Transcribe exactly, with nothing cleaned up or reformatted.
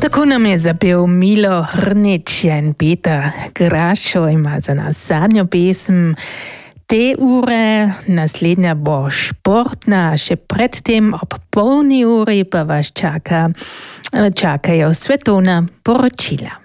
Tako nam je zapel Milo Hrnić in Peter Grašo ima za nas zadnjo pesem te ure. Naslednja bo športna, še predtem ob polni uri pa vas čaka, čakajo svetovna poročila.